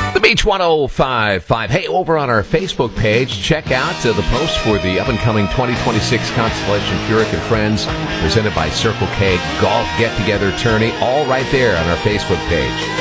The Beach 105.5. Hey, over on our Facebook page, check out the post for the up-and-coming 2026 Constellation Furyk and Friends, presented by Circle K Golf Get-Together Tourney, all right there on our Facebook page.